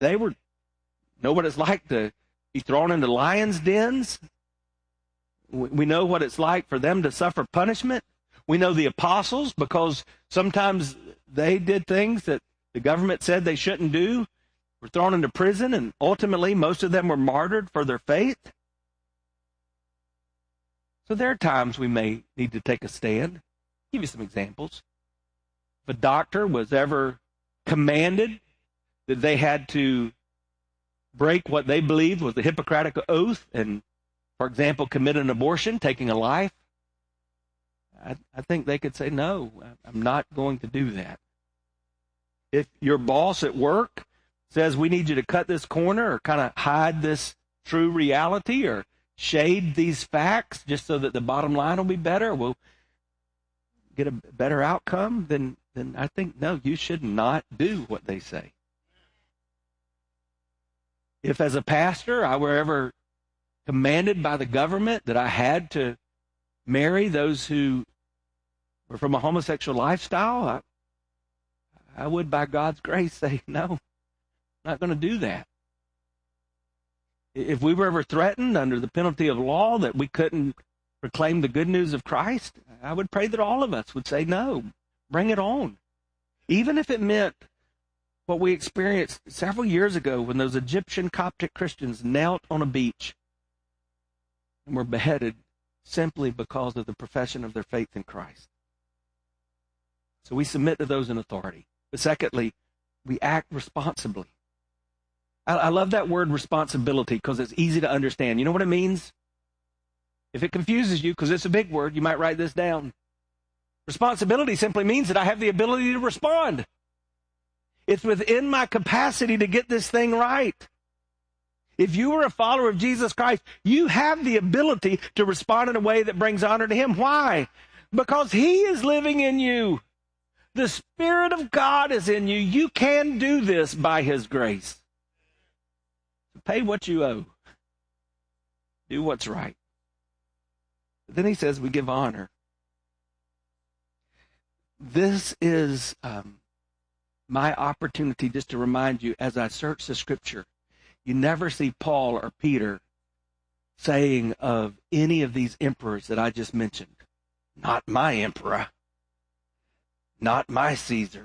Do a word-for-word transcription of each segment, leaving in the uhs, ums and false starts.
They were know what it's like to be thrown into lions' dens. We know what it's like for them to suffer punishment. We know the apostles, because sometimes they did things that the government said they shouldn't do, were thrown into prison, and ultimately most of them were martyred for their faith. So there are times we may need to take a stand. I'll give you some examples. If a doctor was ever commanded that they had to break what they believed was the Hippocratic Oath and, for example, commit an abortion, taking a life, I, I think they could say, no, I'm not going to do that. If your boss at work says we need you to cut this corner or kind of hide this true reality or shade these facts just so that the bottom line will be better, we'll get a better outcome, then, then I think, no, you should not do what they say. If as a pastor I were ever commanded by the government that I had to marry those who were from a homosexual lifestyle, I, I would, by God's grace, say, no, I'm not going to do that. If we were ever threatened under the penalty of law that we couldn't proclaim the good news of Christ, I would pray that all of us would say, no, bring it on. Even if it meant what we experienced several years ago when those Egyptian Coptic Christians knelt on a beach and were beheaded simply because of the profession of their faith in Christ. So we submit to those in authority. But secondly, we act responsibly. I, I love that word responsibility because it's easy to understand. You know what it means? If it confuses you, because it's a big word, you might write this down. Responsibility simply means that I have the ability to respond. It's within my capacity to get this thing right. If you are a follower of Jesus Christ, you have the ability to respond in a way that brings honor to Him. Why? Because He is living in you. The Spirit of God is in you. You can do this by His grace. Pay what you owe. Do what's right. But then He says we give honor. This is um, my opportunity just to remind you, as I search the Scripture, you never see Paul or Peter saying of any of these emperors that I just mentioned, not my emperor, not my Caesar.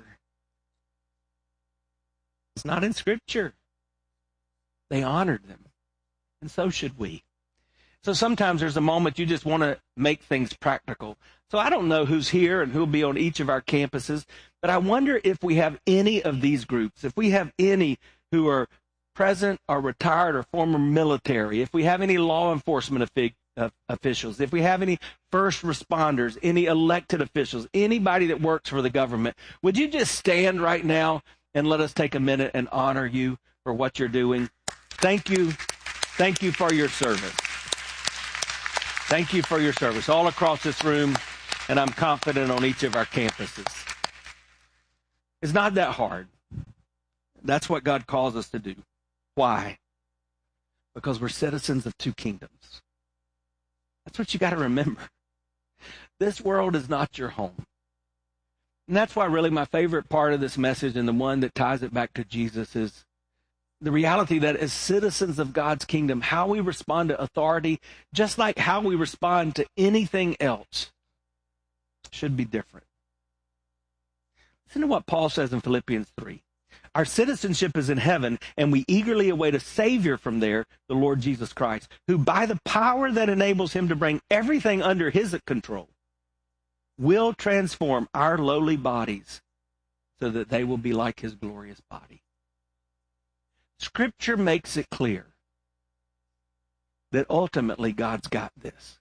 It's not in Scripture. They honored them, and so should we. So sometimes there's a moment you just want to make things practical. So I don't know who's here and who'll be on each of our campuses, but I wonder if we have any of these groups, if we have any who are present or retired or former military, if we have any law enforcement uh, officials, if we have any first responders, any elected officials, anybody that works for the government, would you just stand right now and let us take a minute and honor you for what you're doing? Thank you. Thank you for your service. Thank you for your service all across this room, and I'm confident on each of our campuses. It's not that hard. That's what God calls us to do. Why? Because we're citizens of two kingdoms. That's what you got to remember. This world is not your home. And that's why really my favorite part of this message, and the one that ties it back to Jesus, is the reality that as citizens of God's kingdom, how we respond to authority, just like how we respond to anything else, should be different. Listen to what Paul says in Philippians three. Our citizenship is in heaven, and we eagerly await a Savior from there, the Lord Jesus Christ, who by the power that enables Him to bring everything under His control will transform our lowly bodies so that they will be like His glorious body. Scripture makes it clear that ultimately God's got this.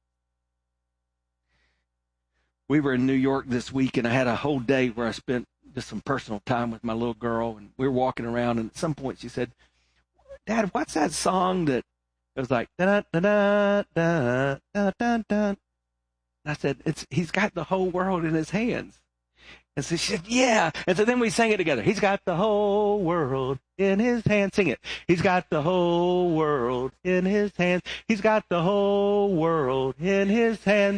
We were in New York this week, and I had a whole day where I spent just some personal time with my little girl, and we were walking around, and at some point she said, "Dad, what's that song that it was like da da da da da da da?" And I said, "It's He's got the whole world in His hands." And so she said, "Yeah." And so then we sang it together. He's got the whole world in His hands. Sing it. He's got the whole world in His hands. He's got the whole world in His hands.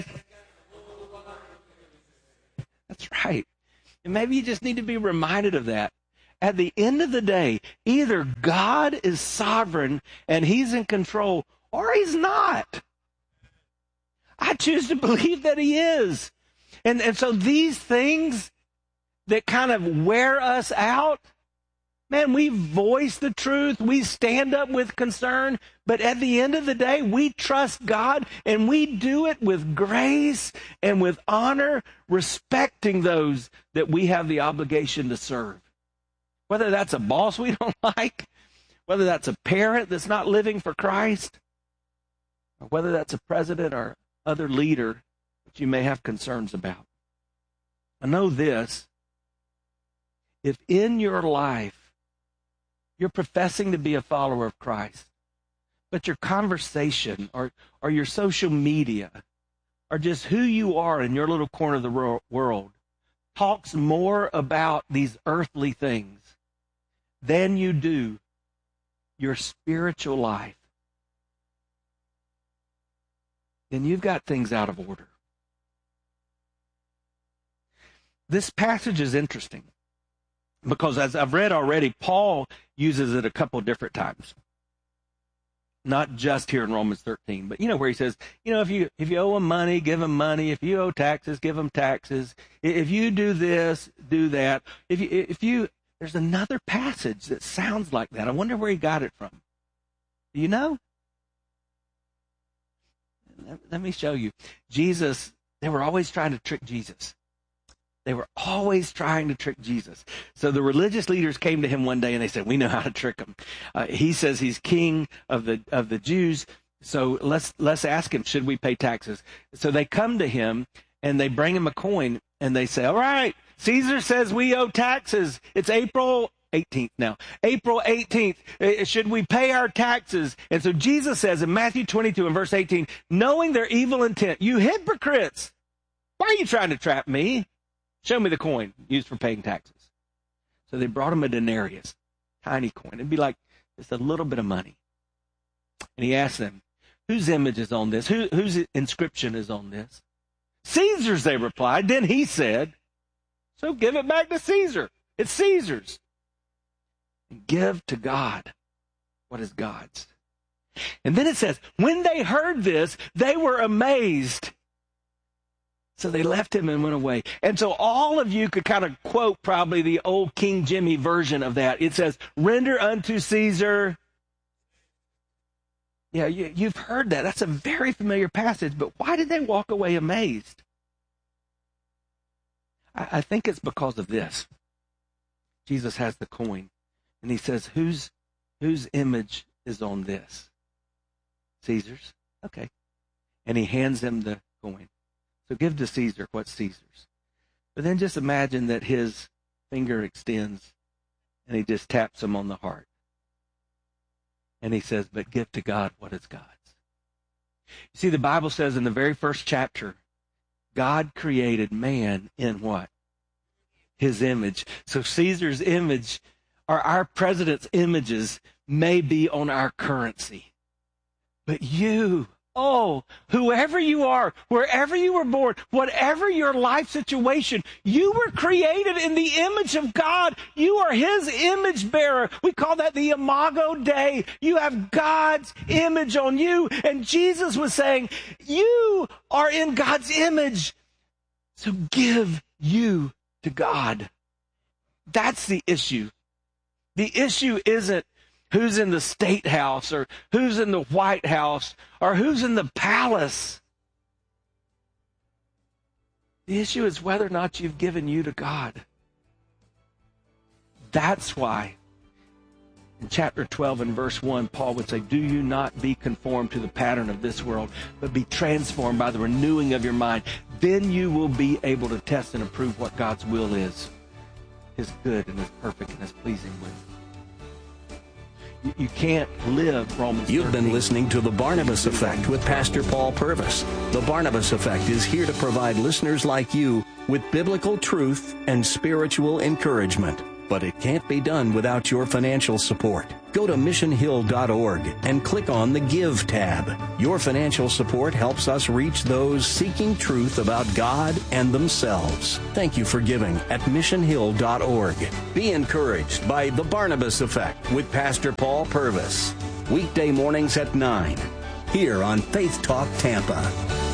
That's right. And maybe you just need to be reminded of that at the end of the day, either God is sovereign and he's in control, or he's not. I choose to believe that he is. And, and so these things that kind of wear us out, man, we voice the truth. We stand up with concern. But at the end of the day, we trust God, and we do it with grace and with honor, respecting those that we have the obligation to serve. Whether that's a boss we don't like, whether that's a parent that's not living for Christ, or whether that's a president or other leader that you may have concerns about. I know this. If in your life you're professing to be a follower of Christ, but your conversation or, or your social media or just who you are in your little corner of the world talks more about these earthly things than you do your spiritual life, then you've got things out of order. This passage is interesting because, as I've read already, Paul uses it a couple different times. Not just here in Romans thirteen, but you know where he says, you know, if you if you owe them money, give them money. If you owe taxes, give them taxes. If you do this, do that. If you if you there's another passage that sounds like that. I wonder where he got it from. Do you know? Let me show you. Jesus, they were always trying to trick Jesus. They were always trying to trick Jesus. So the religious leaders came to him one day and they said, we know how to trick him. Uh, he says he's king of the of the Jews. So let's let's ask him, should we pay taxes? So they come to him and they bring him a coin and they say, all right, Caesar says we owe taxes. It's April eighteenth now. April eighteenth. Should we pay our taxes? And so Jesus says in Matthew twenty-two and verse eighteen, knowing their evil intent, you hypocrites, why are you trying to trap me? Show me the coin used for paying taxes. So they brought him a denarius, tiny coin. It'd be like just a little bit of money. And he asked them, whose image is on this? Who, whose inscription is on this? Caesar's, they replied. Then he said, so give it back to Caesar. It's Caesar's. And give to God what is God's. And then it says, when they heard this, they were amazed. So they left him and went away. And so all of you could kind of quote probably the old King Jimmy version of that. It says, render unto Caesar. Yeah, you, you've heard that. That's a very familiar passage. But why did they walk away amazed? I, I think it's because of this. Jesus has the coin. And he says, whose, whose image is on this? Caesar's. Okay. And he hands them the coin. So give to Caesar what's Caesar's. But then just imagine that his finger extends and he just taps him on the heart. And he says, but give to God what is God's. You see, the Bible says in the very first chapter, God created man in what? His image. So Caesar's image, or our president's images, may be on our currency. But you, oh, whoever you are, wherever you were born, whatever your life situation, you were created in the image of God. You are his image bearer. We call that the Imago Dei. You have God's image on you. And Jesus was saying, you are in God's image. So give you to God. That's the issue. The issue isn't who's in the State House or who's in the White House or who's in the palace. The issue is whether or not you've given you to God. That's why in chapter twelve and verse one, Paul would say, do you not be conformed to the pattern of this world, but be transformed by the renewing of your mind. Then you will be able to test and approve what God's will is, his good and his perfect and his pleasing will. You can't live Romans You've been listening to The Barnabas Effect with Pastor Paul Purvis. The Barnabas Effect is here to provide listeners like you with biblical truth and spiritual encouragement. But it can't be done without your financial support. Go to mission hill dot org and click on the Give tab. Your financial support helps us reach those seeking truth about God and themselves. Thank you for giving at mission hill dot org. Be encouraged by The Barnabas Effect with Pastor Paul Purvis. Weekday mornings at nine, here on Faith Talk Tampa.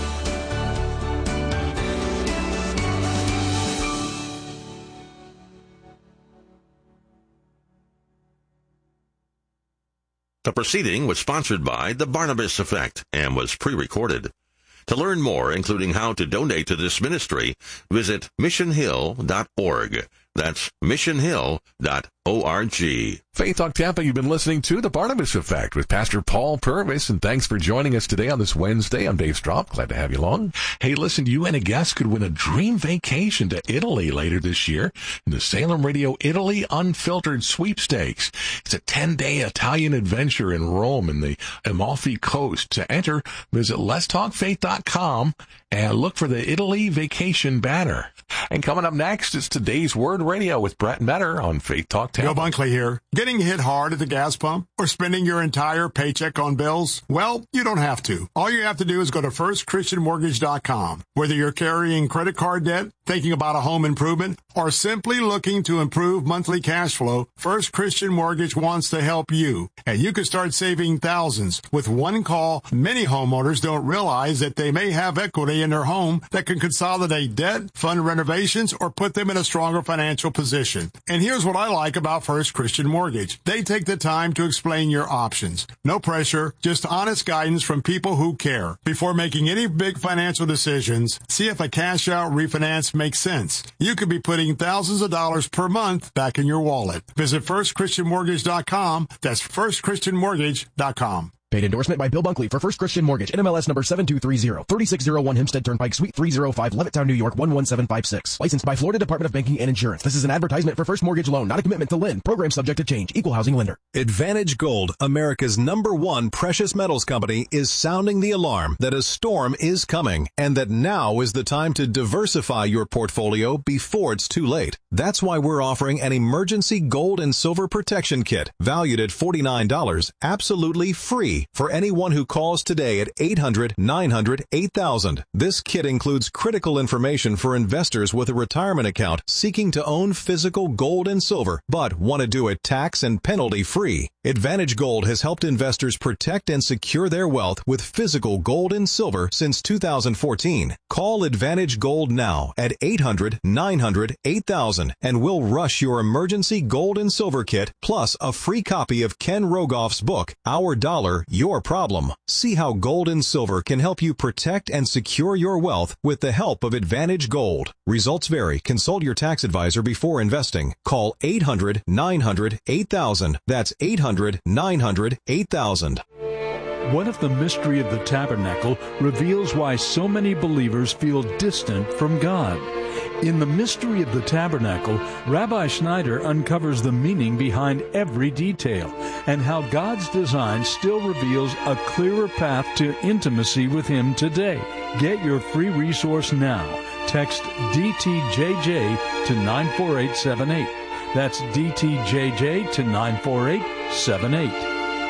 The proceeding was sponsored by The Barnabas Effect and was pre-recorded. To learn more, including how to donate to this ministry, visit mission hill dot org. That's mission hill dot org. Faith Talk Tampa, you've been listening to The Barnabas Effect with Pastor Paul Purvis, and thanks for joining us today on this Wednesday. I'm Dave Straub. Glad to have you along. Hey, listen, you and a guest could win a dream vacation to Italy later this year in the Salem Radio Italy Unfiltered Sweepstakes. It's a ten-day Italian adventure in Rome and the Amalfi Coast. To enter, visit lets talk faith dot com and look for the Italy Vacation banner. And coming up next is Today's Word Radio with Brett Metter on Faith Talk Tampa. Bill Bunkley here. Getting hit hard at the gas pump or spending your entire paycheck on bills? Well, you don't have to. All you have to do is go to first christian mortgage dot com. Whether you're carrying credit card debt, thinking about a home improvement, or simply looking to improve monthly cash flow, First Christian Mortgage wants to help you. And you can start saving thousands. With one call, many homeowners don't realize that they may have equity in their home that can consolidate debt, fund renovations, or put them in a stronger financial position. And here's what I like about First Christian Mortgage. They take the time to explain your options. No pressure, just honest guidance from people who care. Before making any big financial decisions, see if a cash-out refinance makes sense. You could be putting thousands of dollars per month back in your wallet. Visit first christian mortgage dot com. That's first christian mortgage dot com. Paid endorsement by Bill Bunkley for First Christian Mortgage, N M L S number seven two three zero, thirty-six oh one Hempstead Turnpike, Suite three oh five, Levittown, New York, one one seven five six. Licensed by Florida Department of Banking and Insurance. This is an advertisement for First Mortgage Loan, not a commitment to lend. Program subject to change. Equal housing lender. Advantage Gold, America's number one precious metals company, is sounding the alarm that a storm is coming and that now is the time to diversify your portfolio before it's too late. That's why we're offering an emergency gold and silver protection kit valued at forty-nine dollars, absolutely free for anyone who calls today at eight hundred, nine hundred, eight thousand. This kit includes critical information for investors with a retirement account seeking to own physical gold and silver, but want to do it tax and penalty free. Advantage Gold has helped investors protect and secure their wealth with physical gold and silver since two thousand fourteen. Call Advantage Gold now at eight hundred, nine hundred, eight thousand and we'll rush your emergency gold and silver kit plus a free copy of Ken Rogoff's book, Our Dollar, Your Problem. See how gold and silver can help you protect and secure your wealth with the help of Advantage Gold. Results vary. Consult your tax advisor before investing. Call eight hundred, nine hundred, eight thousand. That's eight hundred, nine hundred, eight thousand. What if the mystery of the tabernacle reveals why so many believers feel distant from God? In The Mystery of the Tabernacle, Rabbi Schneider uncovers the meaning behind every detail and how God's design still reveals a clearer path to intimacy with Him today. Get your free resource now. Text D T J J to nine four eight seven eight. That's D T J J to nine four eight seven eight.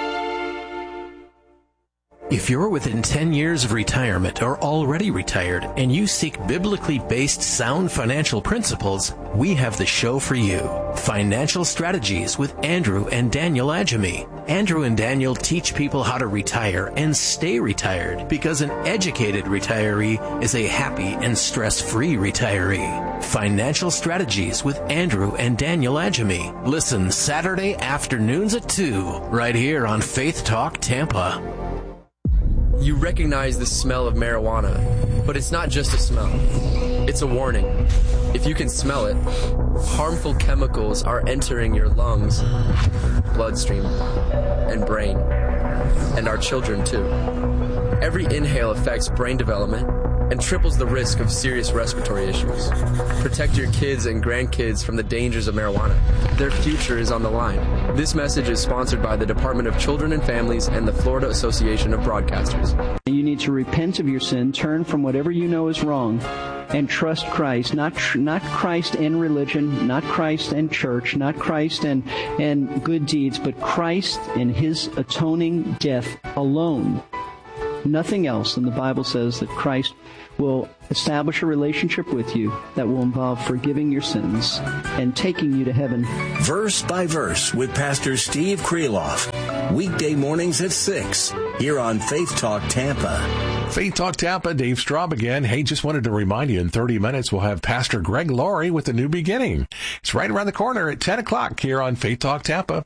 If you're within ten years of retirement or already retired and you seek biblically based sound financial principles, we have the show for you. Financial Strategies with Andrew and Daniel Adjemi. Andrew and Daniel teach people how to retire and stay retired because an educated retiree is a happy and stress-free retiree. Financial Strategies with Andrew and Daniel Adjemi. Listen Saturday afternoons at two, right here on Faith Talk Tampa. You recognize the smell of marijuana, but it's not just a smell. It's a warning. If you can smell it, harmful chemicals are entering your lungs, bloodstream, and brain, and our children too. Every inhale affects brain development and triples the risk of serious respiratory issues. Protect your kids and grandkids from the dangers of marijuana. Their future is on the line. This message is sponsored by the Department of Children and Families and the Florida Association of Broadcasters. You need to repent of your sin, turn from whatever you know is wrong, and trust Christ. Not tr- not Christ and religion, not Christ and church, not Christ and, and good deeds, but Christ and His atoning death alone. Nothing else. And the Bible says that Christ will establish a relationship with you that will involve forgiving your sins and taking you to heaven. Verse by Verse with Pastor Steve Kreloff. Weekday mornings at six here on Faith Talk Tampa. Faith Talk Tampa, Dave Straub again. Hey, just wanted to remind you, in thirty minutes, we'll have Pastor Greg Laurie with A New Beginning. It's right around the corner at ten o'clock here on Faith Talk Tampa.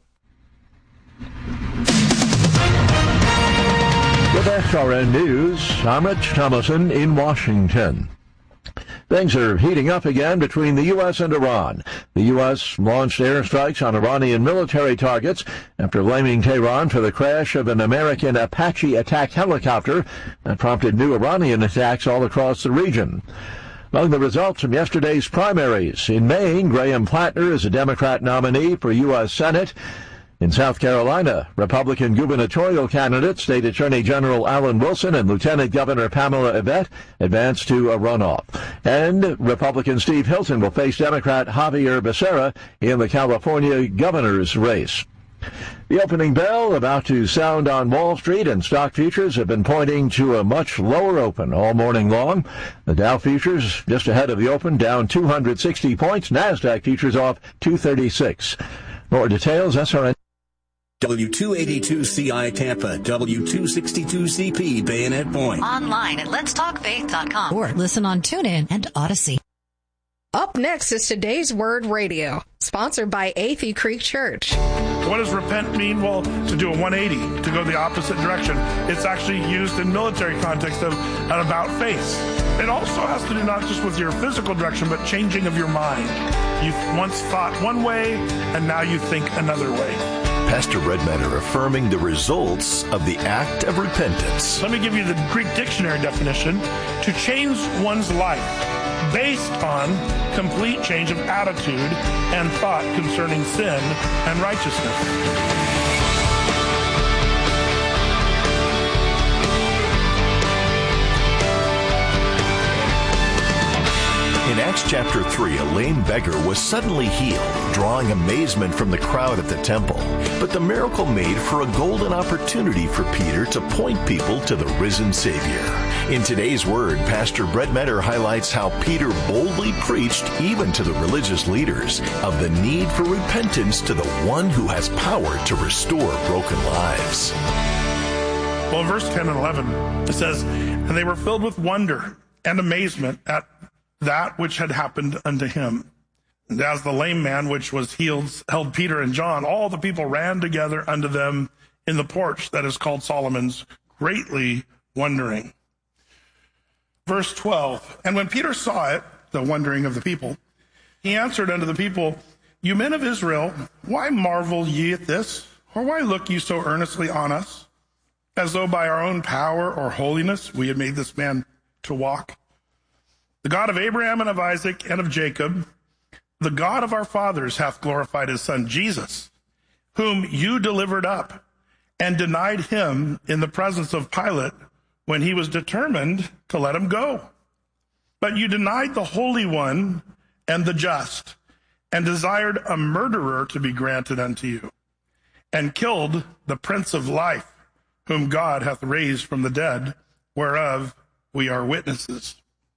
With S R N News, I'm Rich Thomason in Washington. Things are heating up again between the U S and Iran. The U S launched airstrikes on Iranian military targets after blaming Tehran for the crash of an American Apache attack helicopter that prompted new Iranian attacks all across the region. Among the results from yesterday's primaries, in Maine, Graham Plattner is a Democrat nominee for U S Senate. In South Carolina, Republican gubernatorial candidate State Attorney General Alan Wilson and Lieutenant Governor Pamela Yvette advanced to a runoff. And Republican Steve Hilton will face Democrat Javier Becerra in the California governor's race. The opening bell about to sound on Wall Street, and stock futures have been pointing to a much lower open all morning long. The Dow futures just ahead of the open, down two hundred sixty points. NASDAQ futures off two thirty-six. More details, S R N. W two eighty-two C I Tampa, W two sixty-two C P Bayonet Point. Online at lets talk faith dot com or listen on TuneIn and Odyssey. Up next is Today's Word Radio, sponsored by Athey Creek Church. What does repent mean? Well, to do a one eighty, to go the opposite direction. It's actually used in military context of an about face. It also has to do not just with your physical direction, but changing of your mind. You once thought one way, and now you think another way. Pastor Redmatter affirming the results of the act of repentance. Let me give you the Greek dictionary definition. To change one's life based on complete change of attitude and thought concerning sin and righteousness. In Acts chapter three, a lame beggar was suddenly healed, drawing amazement from the crowd at the temple. But the miracle made for a golden opportunity for Peter to point people to the risen Savior. In today's Word, Pastor Brett Metter highlights how Peter boldly preached, even to the religious leaders, of the need for repentance to the one who has power to restore broken lives. Well, in verse ten and eleven, it says, "And they were filled with wonder and amazement at that which had happened unto him. And as the lame man which was healed held Peter and John, all the people ran together unto them in the porch that is called Solomon's, greatly wondering." Verse twelve, "And when Peter saw it," the wondering of the people, "he answered unto the people, You men of Israel, why marvel ye at this? Or why look ye so earnestly on us, as though by our own power or holiness we had made this man to walk? The God of Abraham and of Isaac and of Jacob, the God of our fathers, hath glorified his son Jesus, whom you delivered up and denied him in the presence of Pilate when he was determined to let him go. But you denied the Holy One and the just, and desired a murderer to be granted unto you, and killed the Prince of Life, whom God hath raised from the dead, whereof we are witnesses."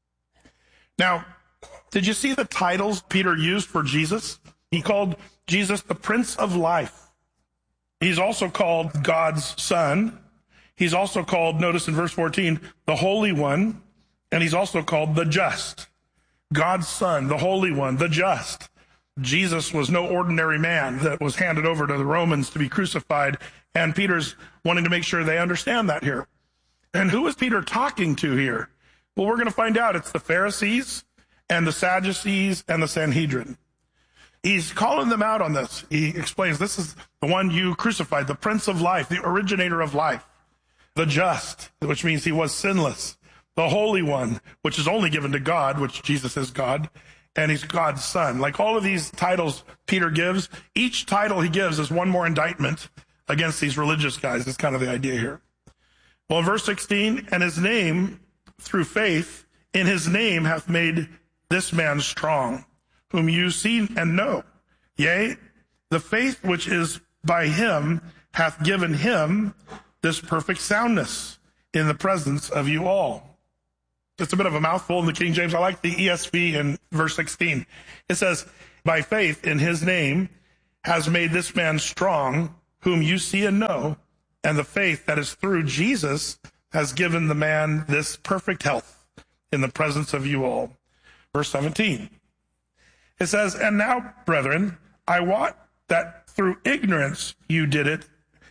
Now, did you see the titles Peter used for Jesus? He called Jesus the Prince of Life. He's also called God's Son. He's also called, notice in verse fourteen, the Holy One. And he's also called the Just. God's Son, the Holy One, the Just. Jesus was no ordinary man that was handed over to the Romans to be crucified. And Peter's wanting to make sure they understand that here. And who is Peter talking to here? Well, we're going to find out. It's the Pharisees and the Sadducees and the Sanhedrin. He's calling them out on this. He explains, this is the one you crucified, the Prince of Life, the originator of life, the just, which means he was sinless, the Holy One, which is only given to God, which Jesus is God, and he's God's son. Like all of these titles Peter gives, each title he gives is one more indictment against these religious guys. That's kind of the idea here. Well, in verse sixteen, and his name, through faith, in his name hath made this man strong, whom you see and know. Yea, the faith which is by him hath given him this perfect soundness in the presence of you all. It's a bit of a mouthful in the King James. I like the E S V in verse sixteen. It says, by faith in his name has made this man strong, whom you see and know, and the faith that is through Jesus has given the man this perfect health in the presence of you all. Verse seventeen. It says, and now, brethren, I wot that through ignorance you did it,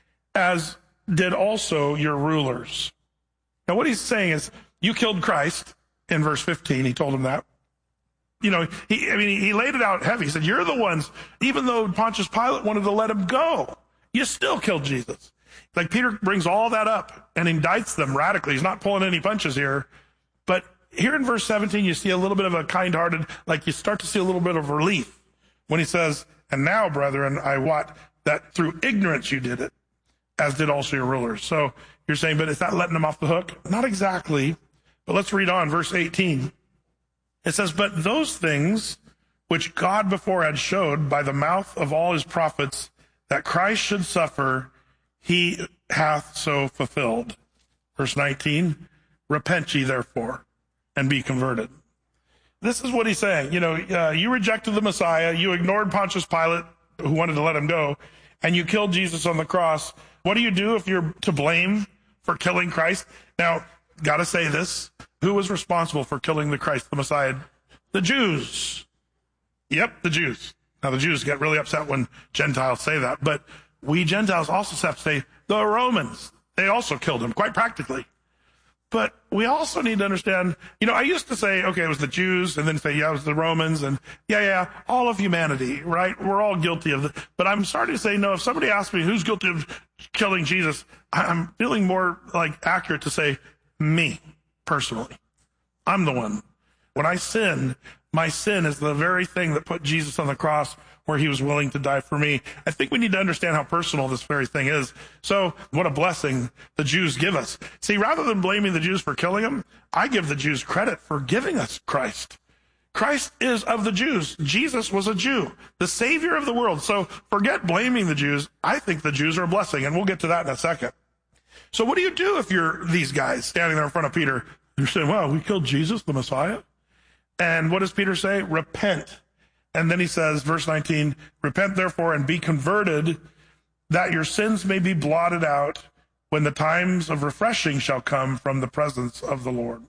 as did also your rulers. Now what he's saying is, you killed Christ in verse fifteen. He told him that. You know, he, I mean, he laid it out heavy. He said, you're the ones, even though Pontius Pilate wanted to let him go, you still killed Jesus. Like Peter brings all that up and indicts them radically. He's not pulling any punches here. But here in verse seventeen, you see a little bit of a kind-hearted, like you start to see a little bit of relief when he says, and now, brethren, I wot that through ignorance you did it, as did also your rulers. So you're saying, but is that letting them off the hook? Not exactly. But let's read on, verse eighteen. It says, but those things which God before had showed by the mouth of all his prophets that Christ should suffer, he hath so fulfilled. Verse nineteen, repent ye therefore and be converted. This is what he's saying. You know, uh, you rejected the Messiah. You ignored Pontius Pilate, who wanted to let him go, and you killed Jesus on the cross. What do you do if you're to blame for killing Christ? Now, got to say this. Who was responsible for killing the Christ, the Messiah? The Jews. Yep, the Jews. Now, the Jews get really upset when Gentiles say that, but we Gentiles also have to say the Romans. They also killed him, quite practically. But we also need to understand, you know, I used to say, okay, it was the Jews, and then say, yeah, it was the Romans, and yeah, yeah, all of humanity, right? We're all guilty of it. But I'm starting to say, no, if somebody asks me who's guilty of killing Jesus, I'm feeling more like accurate to say me, personally. I'm the one. When I sin, my sin is the very thing that put Jesus on the cross where he was willing to die for me. I think we need to understand how personal this very thing is. So what a blessing the Jews give us. See, rather than blaming the Jews for killing him, I give the Jews credit for giving us Christ. Christ is of the Jews. Jesus was a Jew, the Savior of the world. So forget blaming the Jews. I think the Jews are a blessing, and we'll get to that in a second. So what do you do if you're these guys standing there in front of Peter? You're saying, wow, we killed Jesus, the Messiah? And what does Peter say? Repent. And then he says, verse nineteen, repent therefore and be converted, that your sins may be blotted out when the times of refreshing shall come from the presence of the Lord.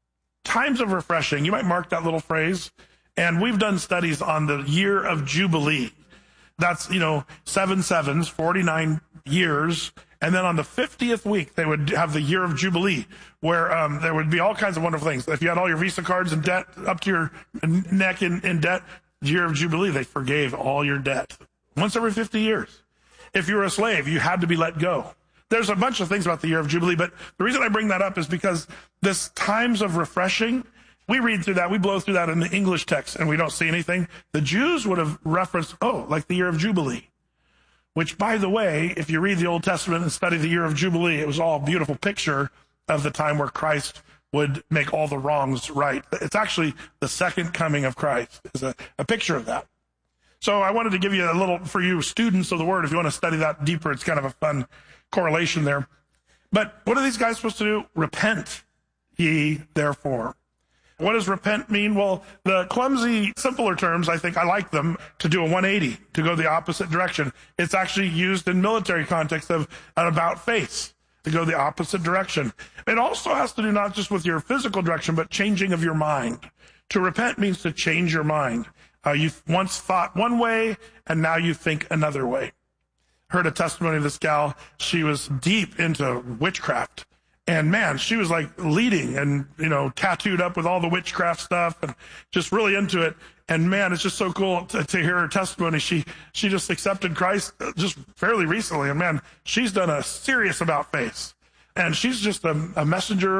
Times of refreshing, you might mark that little phrase. And we've done studies on the year of Jubilee. That's, you know, seven sevens, forty-nine years. And then on the fiftieth week, they would have the year of Jubilee, where um, there would be all kinds of wonderful things. If you had all your Visa cards in debt, up to your neck in, in debt, year of Jubilee, they forgave all your debt. Once every fifty years. If you were a slave, you had to be let go. There's a bunch of things about the year of Jubilee, but the reason I bring that up is because this times of refreshing, we read through that, we blow through that in the English text, and we don't see anything. The Jews would have referenced, oh, like the year of Jubilee. Which, by the way, if you read the Old Testament and study the year of Jubilee, it was all a beautiful picture of the time where Christ would make all the wrongs right. It's actually the second coming of Christ is a, a picture of that. So I wanted to give you a little, for you students of the Word, if you want to study that deeper, it's kind of a fun correlation there. But what are these guys supposed to do? Repent ye therefore. What does repent mean? Well, the clumsy, simpler terms, I think I like them, to do a one eighty, to go the opposite direction. It's actually used in military context of an about face, to go the opposite direction. It also has to do not just with your physical direction, but changing of your mind. To repent means to change your mind. Uh, you once thought one way, and now you think another way. Heard a testimony of this gal. She was deep into witchcraft. And man, she was like leading and, you know, tattooed up with all the witchcraft stuff and just really into it. And man, it's just so cool to, to hear her testimony. She, she just accepted Christ just fairly recently. And man, she's done a serious about face. And she's just a, a messenger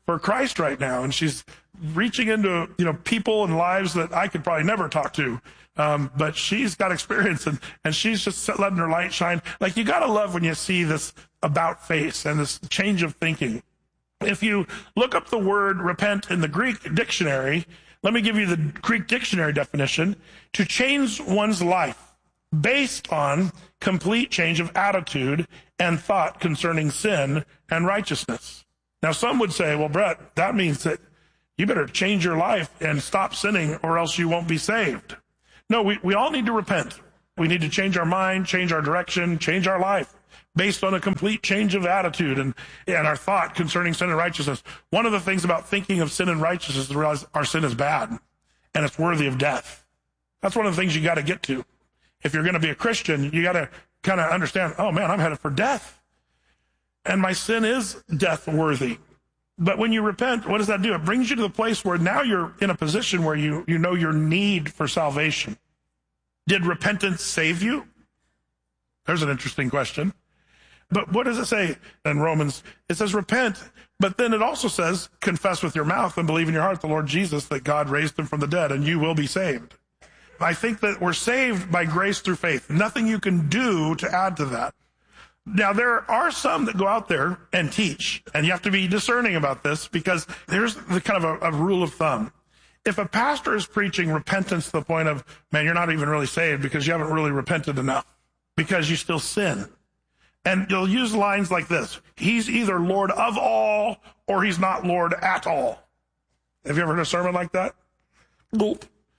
for Christ right now, and she's reaching into, you know, people and lives that I could probably never talk to. Um, but she's got experience, and, and she's just letting her light shine. Like, you got to love when you see this about face and this change of thinking. If you look up the word repent in the Greek dictionary, let me give you the Greek dictionary definition: to change one's life based on complete change of attitude and thought concerning sin and righteousness. Now, some would say, well, Brett, that means that you better change your life and stop sinning, or else you won't be saved. No, we, we all need to repent. We need to change our mind, change our direction, change our life based on a complete change of attitude and, and our thought concerning sin and righteousness. One of the things about thinking of sin and righteousness is to realize our sin is bad and it's worthy of death. That's one of the things you got to get to. If you're going to be a Christian, you got to kind of understand, oh man, I'm headed for death. And my sin is death worthy. But when you repent, what does that do? It brings you to the place where now you're in a position where you, you know your need for salvation. Did repentance save you? There's an interesting question. But what does it say in Romans? It says repent, but then it also says confess with your mouth and believe in your heart the Lord Jesus, that God raised him from the dead, and you will be saved. I think that we're saved by grace through faith. Nothing you can do to add to that. Now, there are some that go out there and teach, and you have to be discerning about this, because there's the kind of a, a rule of thumb. If a pastor is preaching repentance to the point of, man, you're not even really saved because you haven't really repented enough, because you still sin. And you'll use lines like this: he's either Lord of all or he's not Lord at all. Have you ever heard a sermon like that? Boop.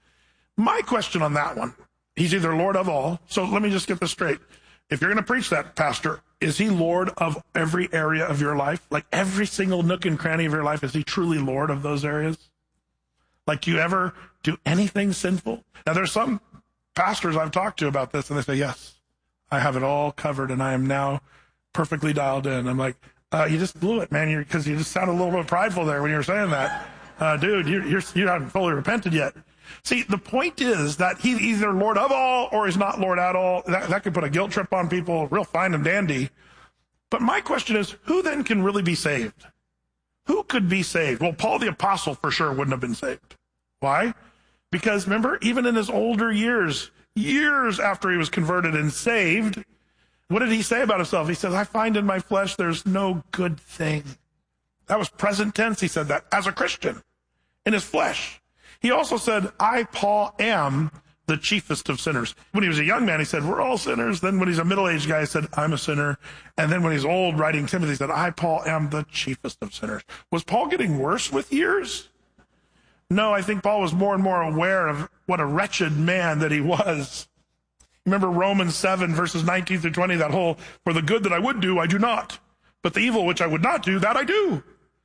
My question on that one, he's either Lord of all. So let me just get this straight. If you're going to preach that, pastor, is he Lord of every area of your life? Like every single nook and cranny of your life, is he truly Lord of those areas? Like, do you ever do anything sinful? Now, there's some pastors I've talked to about this, and they say, yes, I have it all covered, and I am now perfectly dialed in. I'm like, uh, you just blew it, man, because you just sounded a little bit prideful there when you were saying that. Uh, dude, you, you're, you haven't fully repented yet. See, the point is that he's either Lord of all or he's not Lord at all. That, that could put a guilt trip on people, real fine and dandy. But my question is, who then can really be saved? Who could be saved? Well, Paul the Apostle for sure wouldn't have been saved. Why? Because remember, even in his older years, years after he was converted and saved, what did he say about himself? He says, I find in my flesh there's no good thing. That was present tense. He said that as a Christian in his flesh. He also said, I, Paul, am the chiefest of sinners. When he was a young man, he said, we're all sinners. Then when he's a middle-aged guy, he said, I'm a sinner. And then when he's old, writing Timothy, he said, I, Paul, am the chiefest of sinners. Was Paul getting worse with years? No, I think Paul was more and more aware of what a wretched man that he was. Remember Romans seven, verses nineteen through twenty, that whole, for the good that I would do, I do not. But the evil which I would not do, that I do.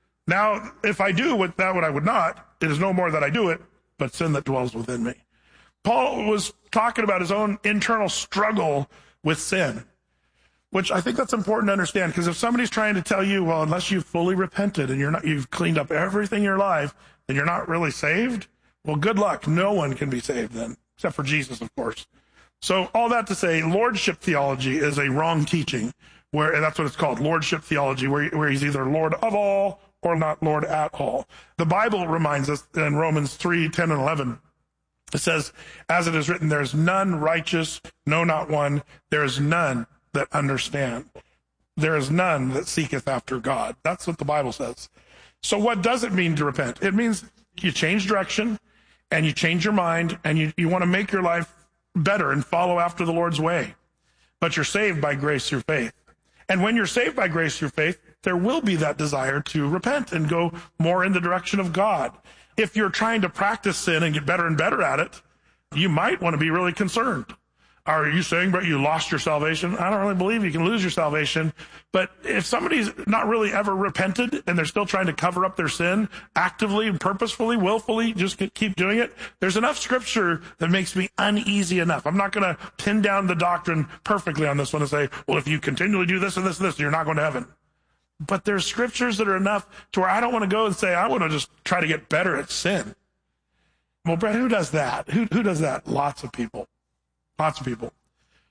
Now, if I do what that what I would not, it is no more that I do it, but sin that dwells within me. Paul was talking about his own internal struggle with sin, which I think that's important to understand, because if somebody's trying to tell you, well, unless you've fully repented and you're not, you've cleaned up everything in your life, then you're not really saved, well, good luck. No one can be saved then, except for Jesus, of course. So all that to say, lordship theology is a wrong teaching, where and that's what it's called, lordship theology, where, where he's either Lord of all or not Lord at all. The Bible reminds us in Romans three, ten, and eleven, it says, as it is written, there is none righteous, no, not one. There is none that understand. There is none that seeketh after God. That's what the Bible says. So what does it mean to repent? It means you change direction and you change your mind and you, you want to make your life better and follow after the Lord's way. But you're saved by grace through faith. And when you're saved by grace through faith, there will be that desire to repent and go more in the direction of God. If you're trying to practice sin and get better and better at it, you might want to be really concerned. Are you saying, but you lost your salvation? I don't really believe you can lose your salvation. But if somebody's not really ever repented and they're still trying to cover up their sin actively, purposefully, willfully, just keep doing it, there's enough scripture that makes me uneasy enough. I'm not going to pin down the doctrine perfectly on this one and say, well, if you continually do this and this and this, you're not going to heaven. But there's scriptures that are enough to where I don't want to go and say, I want to just try to get better at sin. Well, Brett, who does that? Who, who does that? Lots of people. Lots of people.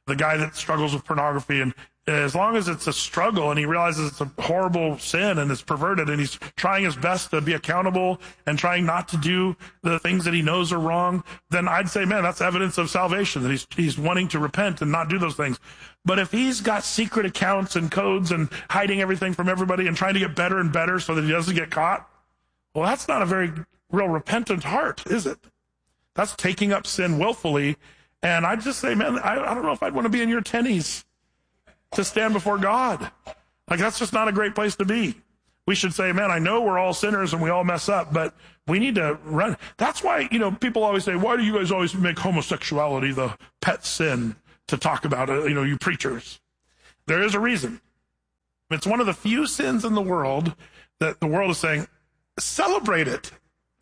the guy that struggles with pornography, and as long as it's a struggle and he realizes it's a horrible sin and it's perverted and he's trying his best to be accountable and trying not to do the things that he knows are wrong, then I'd say, man, that's evidence of salvation, that he's he's wanting to repent and not do those things. But if he's got secret accounts and codes and hiding everything from everybody and trying to get better and better so that he doesn't get caught, well, that's not a very real repentant heart, is it? That's taking up sin willfully. And I'd just say, man, I, I don't know if I'd want to be in your tennies to stand before God. Like, that's just not a great place to be. We should say, man, I know we're all sinners and we all mess up, but we need to run. That's why, you know, people always say, why do you guys always make homosexuality the pet sin to talk about it, you know, you preachers? There is a reason. It's one of the few sins in the world that the world is saying, celebrate it,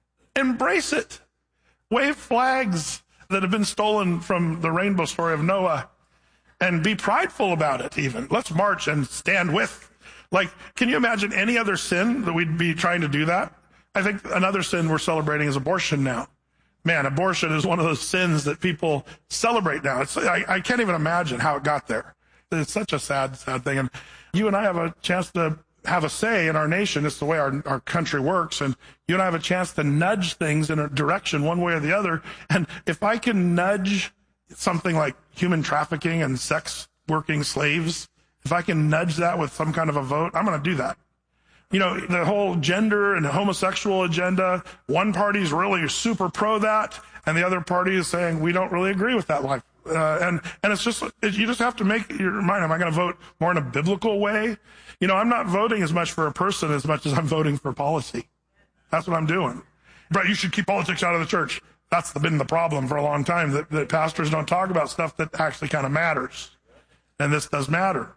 embrace it, wave flags that have been stolen from the rainbow story of Noah, and be prideful about it even. Let's march and stand with. Like, can you imagine any other sin that we'd be trying to do that? I think another sin we're celebrating is abortion now. Man, abortion is one of those sins that people celebrate now. It's, I, I can't even imagine how it got there. It's such a sad, sad thing. And you and I have a chance to have a say in our nation. It's the way our, our country works. And you and I have a chance to nudge things in a direction one way or the other. And if I can nudge something like human trafficking and sex working slaves, if I can nudge that with some kind of a vote, I'm going to do that. You know, the whole gender and homosexual agenda, one party is really super pro that, and the other party is saying, we don't really agree with that life. Uh, and, and it's just, you just have to make your mind, am I going to vote more in a biblical way? You know, I'm not voting as much for a person as much as I'm voting for policy. That's what I'm doing. But you should keep politics out of the church. That's been the problem for a long time, that, that pastors don't talk about stuff that actually kind of matters. And this does matter.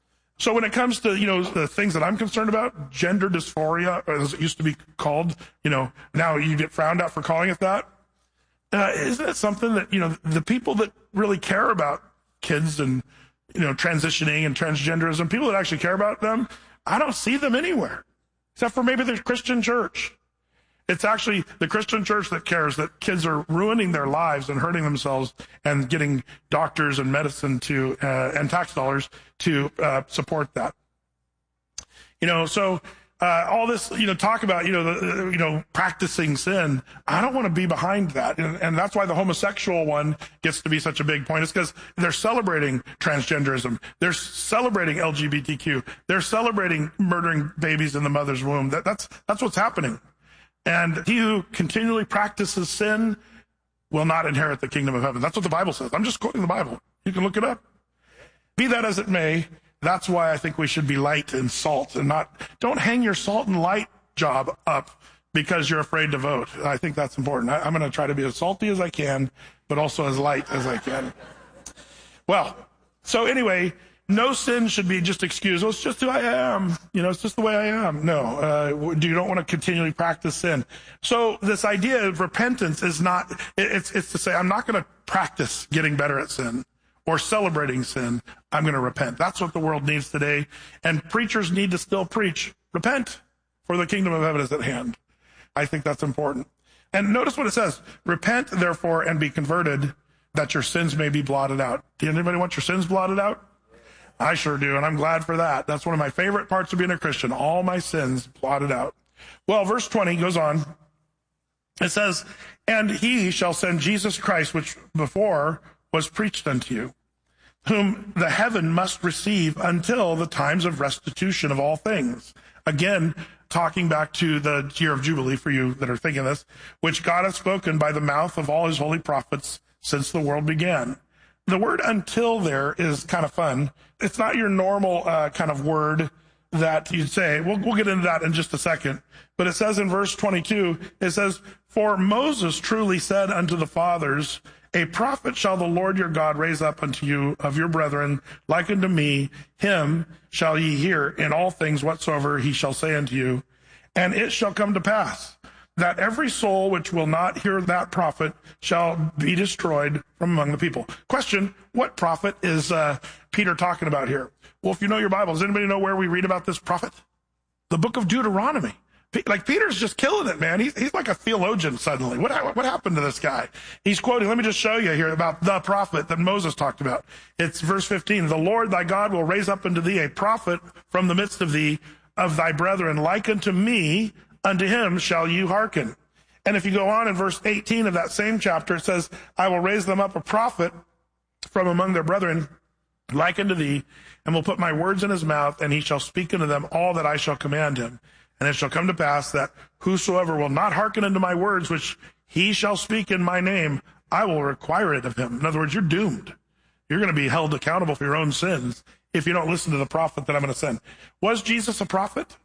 So when it comes to, you know, the things that I'm concerned about, gender dysphoria, as it used to be called, you know, now you get frowned at for calling it that. Uh, isn't it something that, you know, the people that really care about kids and, you know, transitioning and transgenderism, people that actually care about them, I don't see them anywhere, except for maybe the Christian church. It's actually the Christian church that cares that kids are ruining their lives and hurting themselves and getting doctors and medicine to, uh, and tax dollars to uh, support that. You know, so uh, all this, you know, talk about, you know, the, you know, practicing sin. I don't want to be behind that. And, and that's why the homosexual one gets to be such a big point. It's because they're celebrating transgenderism. They're celebrating L G B T Q. They're celebrating murdering babies in the mother's womb. That, that's, that's what's happening. And he who continually practices sin will not inherit the kingdom of heaven. That's what the Bible says. I'm just quoting the Bible. You can look it up. Be that as it may, that's why I think we should be light and salt and not, don't hang your salt and light job up because you're afraid to vote. I think that's important. I, I'm going to try to be as salty as I can, but also as light as I can. Well, so anyway, no sin should be just excused. Oh, it's just who I am. You know, it's just the way I am. No, uh, you don't want to continually practice sin. So this idea of repentance is not, it's, it's to say, I'm not going to practice getting better at sin or celebrating sin. I'm going to repent. That's what the world needs today. And preachers need to still preach. Repent, for the kingdom of heaven is at hand. I think that's important. And notice what it says. Repent, therefore, and be converted, that your sins may be blotted out. Do anybody want your sins blotted out? I sure do, and I'm glad for that. That's one of my favorite parts of being a Christian, all my sins blotted out. Well, verse twenty goes on. It says, and he shall send Jesus Christ, which before was preached unto you, whom the heaven must receive until the times of restitution of all things. Again, talking back to the year of Jubilee for you that are thinking this, which God hath spoken by the mouth of all his holy prophets since the world began. The word until there is kind of fun. It's not your normal uh, kind of word that you'd say. We'll, we'll get into that in just a second. But it says in verse twenty-two, it says, for Moses truly said unto the fathers, a prophet shall the Lord your God raise up unto you of your brethren, like unto me. Him shall ye hear in all things whatsoever he shall say unto you. And it shall come to pass that every soul which will not hear that prophet shall be destroyed from among the people. Question, what prophet is uh, Peter talking about here? Well, if you know your Bible, does anybody know where we read about this prophet? The book of Deuteronomy. Like, Peter's just killing it, man. He's, he's like a theologian suddenly. What, what happened to this guy? He's quoting, let me just show you here about the prophet that Moses talked about. It's verse fifteen. The Lord thy God will raise up unto thee a prophet from the midst of thee, of thy brethren, like unto me, unto him shall you hearken. And if you go on in verse eighteen of that same chapter, it says, I will raise them up a prophet from among their brethren, like unto thee, and will put my words in his mouth, and he shall speak unto them all that I shall command him. And it shall come to pass that whosoever will not hearken unto my words, which he shall speak in my name, I will require it of him. In other words, you're doomed. You're going to be held accountable for your own sins if you don't listen to the prophet that I'm going to send. Was Jesus a prophet?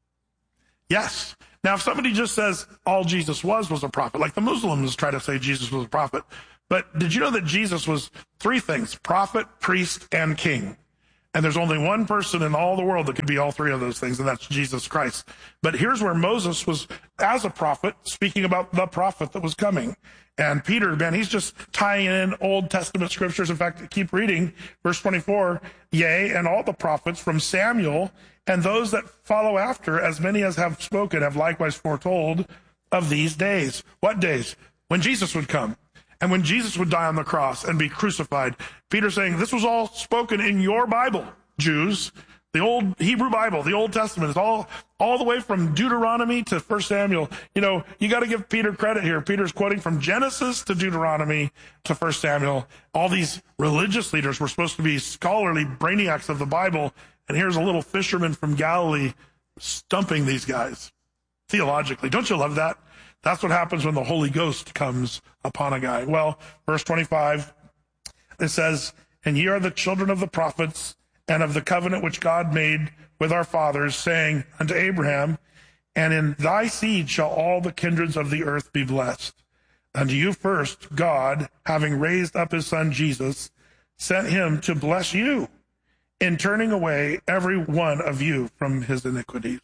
Yes. Now, if somebody just says all Jesus was was a prophet, like the Muslims try to say Jesus was a prophet, but did you know that Jesus was three things: prophet, priest, and king? And there's only one person in all the world that could be all three of those things, and that's Jesus Christ. But here's where Moses was, as a prophet, speaking about the prophet that was coming. And Peter, man, he's just tying in Old Testament scriptures. In fact, keep reading verse twenty-four. Yea, and all the prophets from Samuel and those that follow after, as many as have spoken, have likewise foretold of these days. What days? When Jesus would come. And when Jesus would die on the cross and be crucified. Peter's saying, this was all spoken in your Bible, Jews. The old Hebrew Bible, the Old Testament, is all, all the way from Deuteronomy to First Samuel. You know, you got to give Peter credit here. Peter's quoting from Genesis to Deuteronomy to First Samuel. All these religious leaders were supposed to be scholarly brainiacs of the Bible. And here's a little fisherman from Galilee stumping these guys theologically. Don't you love that? That's what happens when the Holy Ghost comes upon a guy. Well, verse twenty-five, it says, and ye are the children of the prophets and of the covenant which God made with our fathers, saying unto Abraham, and in thy seed shall all the kindreds of the earth be blessed. Unto you first, God, having raised up his son Jesus, sent him to bless you in turning away every one of you from his iniquities.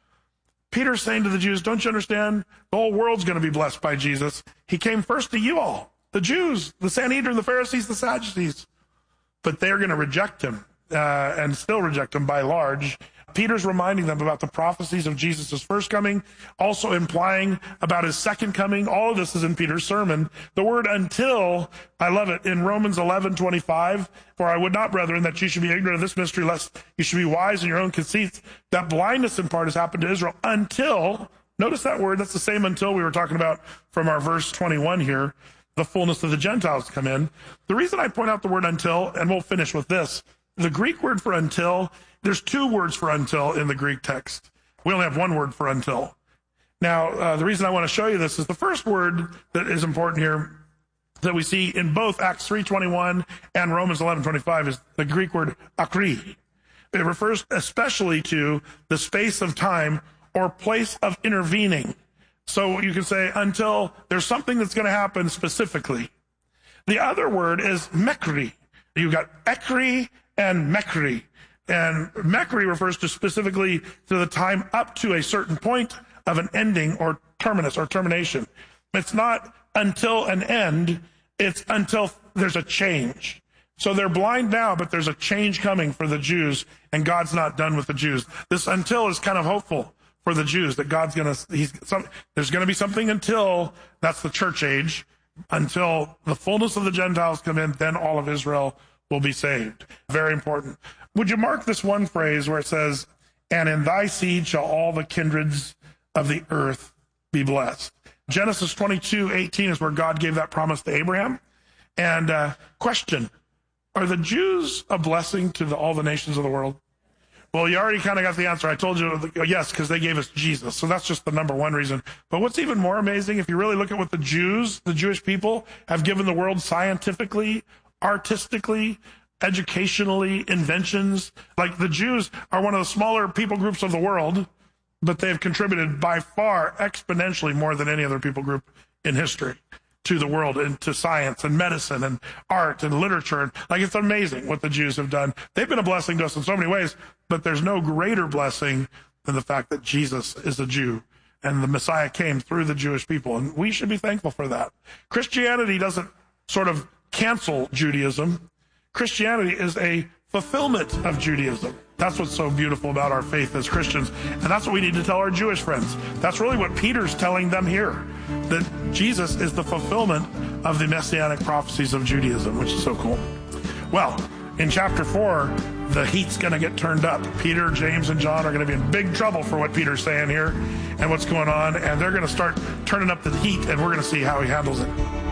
Peter's saying to the Jews, don't you understand? The whole world's going to be blessed by Jesus. He came first to you all, the Jews, the Sanhedrin, the Pharisees, the Sadducees. But they're going to reject him, uh, and still reject him by large. Peter's reminding them about the prophecies of Jesus' first coming, also implying about his second coming. All of this is in Peter's sermon. The word until, I love it, in Romans eleven twenty-five, for I would not, brethren, that you should be ignorant of this mystery, lest you should be wise in your own conceits, that blindness in part has happened to Israel until, notice that word, that's the same until we were talking about from our verse twenty-one here, the fullness of the Gentiles come in. The reason I point out the word until, and we'll finish with this, the Greek word for until, there's two words for until in the Greek text. We only have one word for until. Now, uh, the reason I want to show you this is the first word that is important here that we see in both Acts three twenty-one and Romans eleven twenty-five is the Greek word akri. It refers especially to the space of time or place of intervening. So you can say until there's something that's going to happen specifically. The other word is mekri. You've got ekri and mekri. And mekri refers to specifically to the time up to a certain point of an ending or terminus or termination. It's not until an end, it's until there's a change. So they're blind now, but there's a change coming for the Jews, and God's not done with the Jews. This until is kind of hopeful for the Jews, that God's going to, he's some, there's going to be something until, that's the church age, until the fullness of the Gentiles come in, then all of Israel will be saved. Very important. Would you mark this one phrase where it says, and in thy seed shall all the kindreds of the earth be blessed? Genesis twenty-two eighteen is where God gave that promise to Abraham. And uh, question, are the Jews a blessing to the, all the nations of the world? Well, you already kind of got the answer. I told you, yes, because they gave us Jesus. So that's just the number one reason. But what's even more amazing, if you really look at what the Jews, the Jewish people, have given the world scientifically, artistically, educationally, inventions. Like, the Jews are one of the smaller people groups of the world, but they have contributed by far exponentially more than any other people group in history to the world, and to science and medicine and art and literature. Like, it's amazing what the Jews have done. They've been a blessing to us in so many ways, but there's no greater blessing than the fact that Jesus is a Jew and the Messiah came through the Jewish people. And we should be thankful for that. Christianity doesn't sort of cancel Judaism. Christianity is a fulfillment of Judaism. That's what's so beautiful about our faith as Christians. And that's what we need to tell our Jewish friends. That's really what Peter's telling them here, that Jesus is the fulfillment of the messianic prophecies of Judaism, which is so cool. Well, in chapter four, the heat's going to get turned up. Peter, James, and John are going to be in big trouble for what Peter's saying here and what's going on. And they're going to start turning up the heat, and we're going to see how he handles it.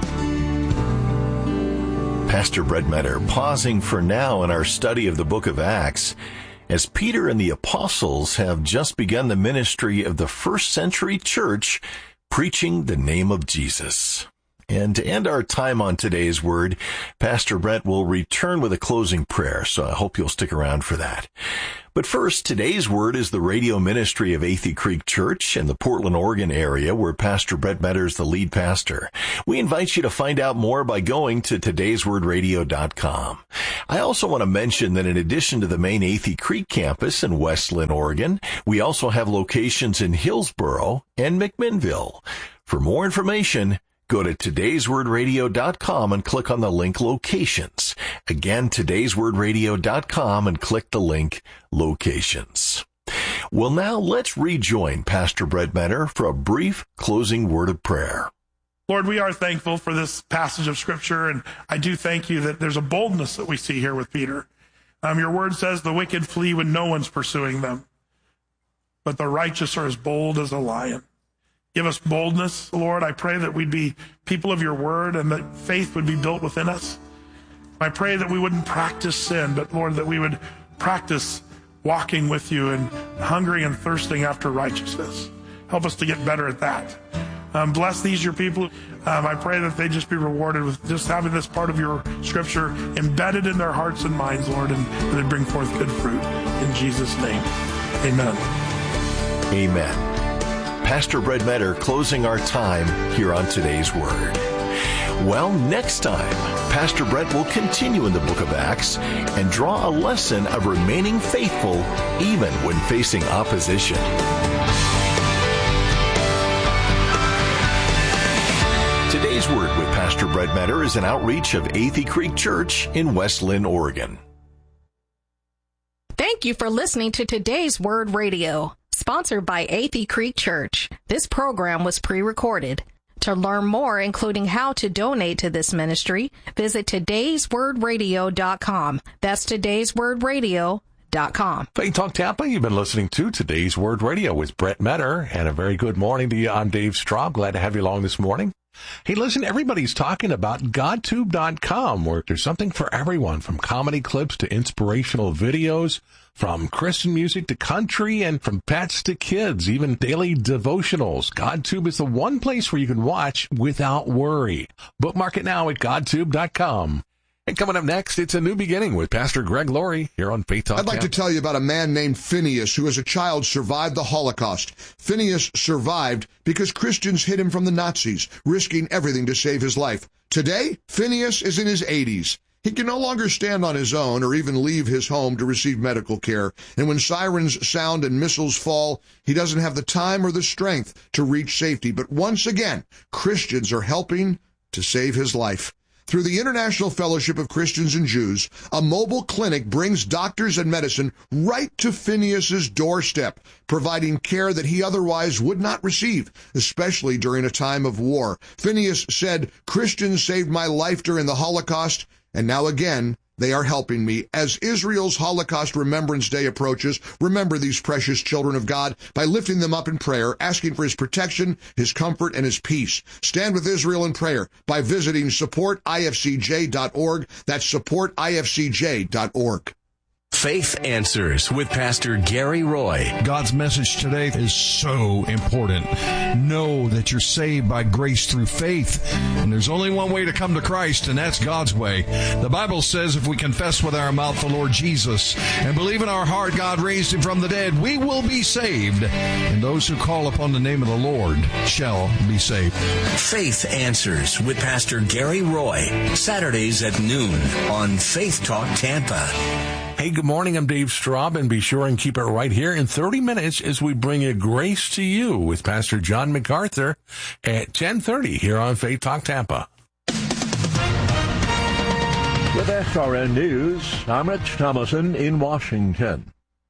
Pastor Brett Metter pausing for now in our study of the book of Acts, as Peter and the apostles have just begun the ministry of the first century church, preaching the name of Jesus. And to end our time on today's word, Pastor Brett will return with a closing prayer, so I hope you'll stick around for that. But first, today's word is the radio ministry of Athey Creek Church in the Portland, Oregon area, where Pastor Brett Metter is the lead pastor. We invite you to find out more by going to todays word radio dot com. I also want to mention that in addition to the main Athey Creek campus in West Linn, Oregon, we also have locations in Hillsboro and McMinnville. For more information, go to todays word radio dot com and click on the link Locations. Again, todays word radio dot com and click the link Locations. Well, now let's rejoin Pastor Brett Metter for a brief closing word of prayer. Lord, we are thankful for this passage of Scripture, and I do thank you that there's a boldness that we see here with Peter. Um, your word says the wicked flee when no one's pursuing them, but the righteous are as bold as a lion. Give us boldness, Lord. I pray that we'd be people of your word and that faith would be built within us. I pray that we wouldn't practice sin, but Lord, that we would practice walking with you and hungering and thirsting after righteousness. Help us to get better at that. Um, bless these, your people. Um, I pray that they just be rewarded with just having this part of your scripture embedded in their hearts and minds, Lord, and that they bring forth good fruit. In Jesus' name, amen. Amen. Pastor Brett Metter closing our time here on Today's Word. Well, next time, Pastor Brett will continue in the book of Acts and draw a lesson of remaining faithful even when facing opposition. Today's Word with Pastor Brett Metter is an outreach of Athey Creek Church in West Linn, Oregon. Thank you for listening to Today's Word Radio, sponsored by Athey Creek Church. This program was pre-recorded. To learn more, including how to donate to this ministry, visit todays word radio dot com. That's todays word radio dot com. Faith Talk Tampa, you've been listening to Today's Word Radio with Brett Metter, and a very good morning to you. I'm Dave Straub. Glad to have you along this morning. Hey, listen, everybody's talking about God tube dot com, where there's something for everyone, from comedy clips to inspirational videos, from Christian music to country, and from pets to kids, even daily devotionals. GodTube is the one place where you can watch without worry. Bookmark it now at God tube dot com. And coming up next, it's A New Beginning with Pastor Greg Laurie here on Faith Talk. I'd like to tell you about a man named Phineas who as a child survived the Holocaust. Phineas survived because Christians hid him from the Nazis, risking everything to save his life. Today, Phineas is in his eighties. He can no longer stand on his own or even leave his home to receive medical care. And when sirens sound and missiles fall, he doesn't have the time or the strength to reach safety. But once again, Christians are helping to save his life. Through the International Fellowship of Christians and Jews, a mobile clinic brings doctors and medicine right to Phineas's doorstep, providing care that he otherwise would not receive, especially during a time of war. Phineas said, "Christians saved my life during the Holocaust, and now again, they are helping me." As Israel's Holocaust Remembrance Day approaches, remember these precious children of God by lifting them up in prayer, asking for his protection, his comfort, and his peace. Stand with Israel in prayer by visiting support I F C J dot org. That's support I F C J dot org. Faith Answers with Pastor Gary Roy. God's message today is so important. Know that you're saved by grace through faith, and there's only one way to come to Christ, and that's God's way. The Bible says if we confess with our mouth the Lord Jesus and believe in our heart God raised him from the dead, we will be saved, and those who call upon the name of the Lord shall be saved. Faith Answers with Pastor Gary Roy, Saturdays at noon on Faith Talk Tampa. Hey, good morning. I'm Dave Straub, and be sure and keep it right here in thirty minutes as we bring you Grace to You with Pastor John MacArthur at ten thirty here on Faith Talk Tampa. With S R N News, I'm Rich Thomason in Washington.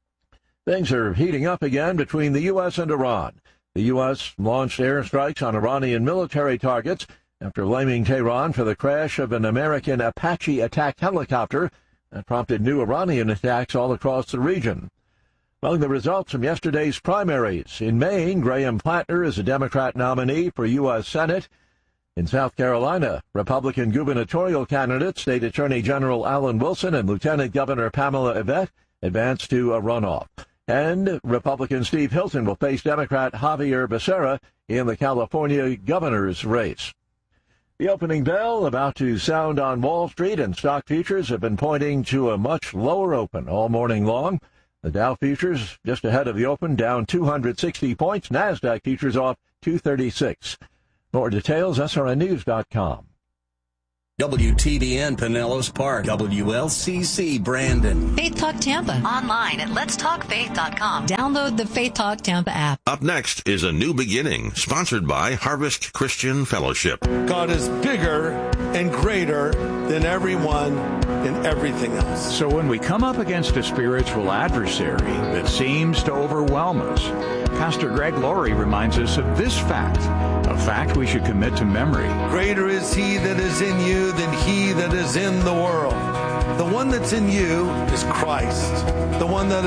Things are heating up again between the U S and Iran. The U S launched airstrikes on Iranian military targets after blaming Tehran for the crash of an American Apache attack helicopter that prompted new Iranian attacks all across the region. Among the results from yesterday's primaries, in Maine, Graham Plattner is a Democrat nominee for U S Senate. In South Carolina, Republican gubernatorial candidates, State Attorney General Alan Wilson and Lieutenant Governor Pamela Yvette, advanced to a runoff. And Republican Steve Hilton will face Democrat Javier Becerra in the California governor's race. The opening bell about to sound on Wall Street, and stock futures have been pointing to a much lower open all morning long. The Dow futures just ahead of the open, down two hundred sixty points. NASDAQ futures off two thirty-six. More details, S R N news dot com. W T B N Pinellas Park, W L C C Brandon. Faith Talk Tampa. Online at lets talk faith dot com. Download the Faith Talk Tampa app. Up next is A New Beginning, sponsored by Harvest Christian Fellowship. God is bigger and greater than everyone and everything else. So when we come up against a spiritual adversary that seems to overwhelm us, Pastor Greg Laurie reminds us of this fact, a fact we should commit to memory. Greater is he that is in you than he that is in the world. The one that's in you is Christ. The one that